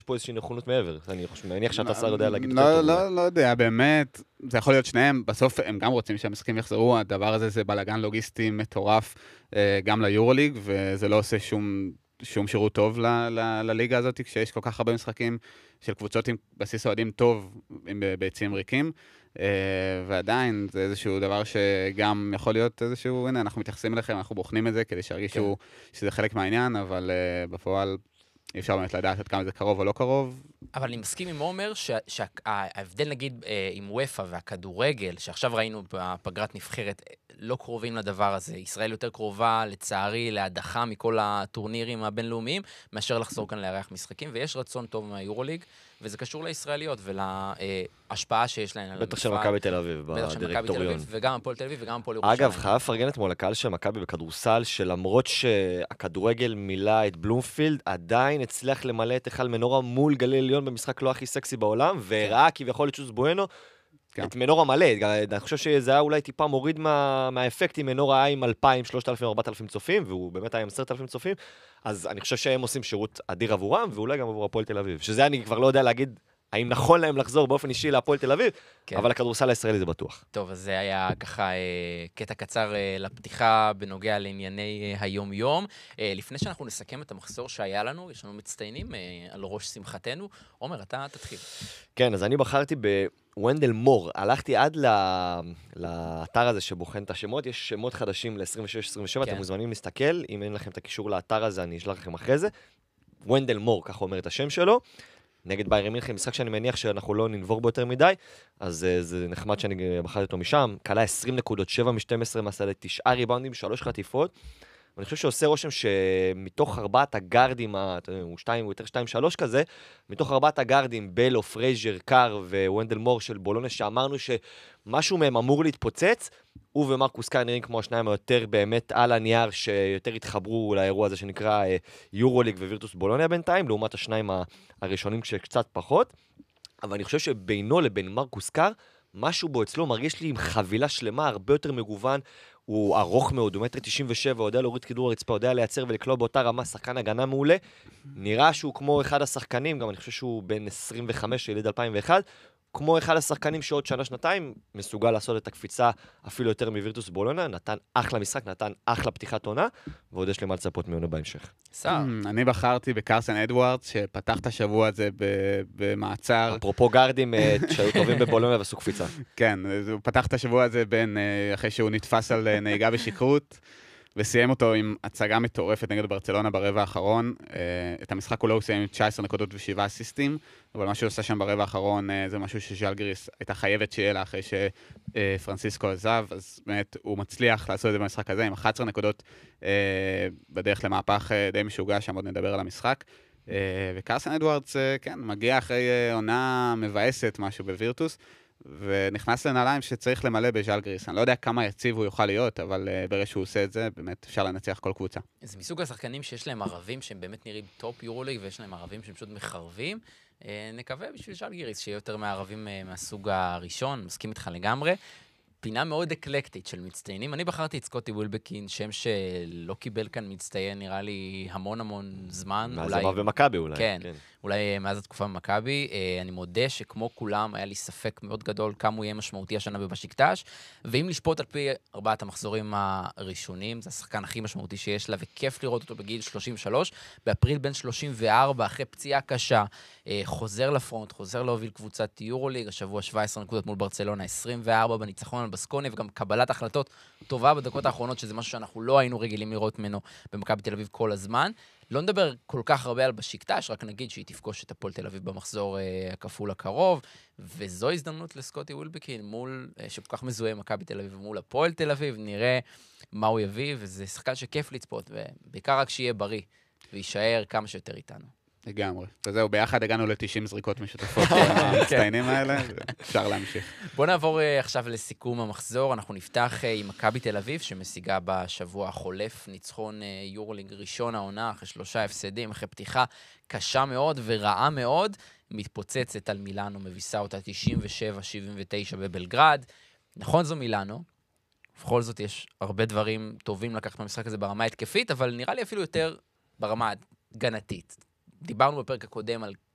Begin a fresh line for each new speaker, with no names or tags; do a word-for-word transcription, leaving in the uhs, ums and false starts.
פה איזושהי נכונות מעבר. אני מניח שאתה שר יודע להגיד
יותר טוב. לא, לא יודע, באמת, זה יכול להיות שניהם, בסוף הם גם רוצים שהמשחקים יחזרו, הדבר הזה זה בלגן לוגיסטי מטורף גם ליורוליג, וזה לא עושה שום, שום שירות טוב ל, ל, לליגה הזאת, כשיש כל כך הרבה משחקים של קבוצות עם בסיס אוהדים טוב, עם ביציעים ריקים, ועדיין זה איזשהו דבר שגם יכול להיות איזשהו, הנה, אנחנו מתייחסים אליכם, אנחנו בוחנים את זה, כדי שירגישו שזה חלק מהעניין, אבל בפועל אי אפשר באמת לדעת עד כמה זה קרוב או לא קרוב.
אבל אני מסכים עם עומר שההבדל נגיד עם וופא והכדורגל, שעכשיו ראינו בפגרת נבחרת, לא קרובים לדבר הזה. ישראל יותר קרובה, לצערי, להדחה מכל הטורנירים הבינלאומיים, מאשר לחזור כאן לארח משחקים, ויש רצון טוב מהיורוליג, וזה קשור לישראליות ולהשפעה שיש להן על המפעל.
בטח של מכבי תל אביב,
בדירקטוריון. וגם הפועל תל אביב וגם הפועל ירושלים.
אגב, חייב לפרגן אתמול לקהל של מכבי בכדורסל, שלמרות שהכדורגל מילא את בלומפילד, עדיין הצליח למלא את היכל מנורה מול גליל עליון במשחק לא הכי סקסי בעולם, והראה כביכול את שוס בואנו, את מנורה מלא. אני חושב שזה היה אולי טיפה מוריד מהאפקט אם מנורה היה עם אלפיים, שלושת אלפים, ארבעת אלפים צופים, והוא באמת היה עם עשרת אלפים צופים, אז אני חושב שהם עושים שירות אדיר עבורם, ואולי גם עבור הפועל תל אביב. שזה אני כבר לא יודע להגיד האם נכון להם לחזור באופן אישי להפועל תל אביב, כן. אבל הכדורסל הישראלי זה בטוח.
טוב, אז זה היה ככה אה, קטע קצר אה, לפתיחה בנוגע לענייני אה, היום-יום. אה, לפני שאנחנו נסכם את המחזור שהיה לנו, יש לנו מצטיינים אה, על ראש שמחתנו. עומר, אתה תתחיל.
כן, אז אני בחרתי בוונדל מור. הלכתי עד ל... לאתר הזה שבוחן את השמות. יש שמות חדשים ל-עשרים ושש עשרים ושבע, כן. אתם מוזמנים להסתכל. אם אין לכם את הקישור לאתר הזה, אני אשלח לכם אחרי זה. וונדל מור, ככה אומר את השם שלו. נגד ביירן מינכן, משחק שאני מניח שאנחנו לא ננבור בו יותר מדי, אז זה נחמד שאני בחרתי אותו משם, קלה עשרים נקודות, שבע משתים עשרה מסעדת, תשעה ריבאונדים, שלוש חטיפות, ואני חושב שעושה רושם שמתוך ארבעת הגארדים, הוא שתיים, הוא יותר שתיים שלוש כזה, מתוך ארבעת הגארדים, בלו, פרייזר, קאר וונדל מור של בולונה, שאמרנו שמשהו מהם אמור להתפוצץ, הוא ומרקוס קאר נראים כמו השניים היותר באמת על הנייר, שיותר התחברו לאירוע הזה שנקרא יורוליג ווירטוס בולוניה בינתיים, לעומת השניים הראשונים שקצת פחות, אבל אני חושב שבינו לבין מרקוס קאר, משהו בו אצלו מרגיש לי עם חבילה שלמה, הרבה יותר מגוון, הוא ארוך מאוד, הוא מטר תשעים ושבע, יודע להוריד כדור הרצפה, יודע לייצר ולקלוע באותה רמה, שחקן הגנה מעולה, נראה שהוא כמו אחד השחקנים, גם אני חושב שהוא בין עשרים וחמש, יליד אלפיים ואחת, כמו אחד השחקנים שעוד שנה-שנתיים מסוגל לעשות את הקפיצה אפילו יותר מווירטוס בולונה, נתן אחלה משחק, נתן אחלה פתיחת עונה, ועוד יש לי מה לצפות ממנו בהמשך.
אני בחרתי בקרסן אדוארדס, שפתח את השבוע הזה במעצר.
אפרופו גארדים שהיו טובים בבולונה ועשו קפיצה.
כן, הוא פתח את השבוע הזה בין, אחרי שהוא נתפס על נהיגה בשכרות, וסיים אותו עם הצגה מטורפת נגד ברצלונה ברבע האחרון. את המשחק אולי הוא סיים עם תשע עשרה נקודות ושבעה אסיסטים, אבל מה שהוא עושה שם ברבע האחרון זה משהו שז'לגיריס הייתה חייבת שיהיה לה אחרי שפרנסיסקו עזב, אז באמת הוא מצליח לעשות את זה במשחק הזה עם אחת עשרה נקודות בדרך למהפך די משוגע, שם עוד נדבר על המשחק. וקרסן אדוארדס, כן, מגיע אחרי עונה מבאסת משהו בווירטוס, ונכנס לנעליים שצריך למלא בז'לגיריס. אני לא יודע כמה יציב הוא יוכל להיות, אבל ברגע שהוא עושה את זה, באמת אפשר לנצח כל קבוצה.
זה מסוג השחקנים שיש להם ערבים שהם באמת נראים טופ יורוליג, ויש להם ערבים שהם פשוט מחרבים. נקווה בשביל ז'לגיריס שיהיה יותר מהערבים מהסוג הראשון, מסכים איתך לגמרי. פינה מאוד אקלקטית של מצטיינים. אני בחרתי את סקוטי ווילבקין, שם שלא קיבל כאן מצטיין, נראה לי המון המון זמן.
מאז עבר במכבי אולי.
כן, כן, אולי מאז התקופה במכבי. אני מודה שכמו כולם היה לי ספק מאוד גדול כמה הוא יהיה משמעותי השנה בבשיקטש, ואם לשפוט על פי ארבעת המחזורים הראשונים, זה השחקן הכי משמעותי שיש לה, וכיף לראות אותו בגיל שלושים ושלוש, באפריל בין שלושים וארבע, אחרי פציעה קשה, חוזר לפרונט, חוזר להוביל קבוצת יורוליג, השבוע שבע עשרה נקודות מול ברצלונה, עשרים וארבע בניצחון על בסקוני, וגם קבלת החלטות טובה בדקות האחרונות, שזה משהו שאנחנו לא היינו רגילים לראות ממנו במכבי תל אביב כל הזמן. לא נדבר כל כך הרבה על בשיקטש, רק נגיד שהיא תפגוש את הפועל תל אביב במחזור אה, הכפול הקרוב, וזו הזדמנות לסקוטי ווילבקין, מול, אה, שכל כך מזוהה מכבי תל אביב מול הפועל תל אביב, נראה מה הוא יביא, וזה שחקן שכיף לצפות, ובעיקר רק שיהיה בריא, ויישאר כמה שיותר איתנו.
לגמרי. וזהו, ביחד הגענו ל-תשעים זריקות משותפות המצטיינים האלה, אפשר להמשיך.
בואו נעבור עכשיו לסיכום המחזור. אנחנו נפתח עם מכבי תל אביב, שמשיגה בשבוע החולף ניצחון יורוליג ראשון העונה, אחרי שלושה הפסדים, אחרי פתיחה קשה מאוד ורעה מאוד, מתפוצצת על מילאנו, מביסה אותה תשעים ושבע שבעים ותשע בבלגרד. נכון זו מילאנו, בכל זאת יש הרבה דברים טובים לקחת מהמשחק הזה ברמה התקפית, אבל נראה לי אפילו יותר ברמה גנתית. דיברנו בפרק הקודם על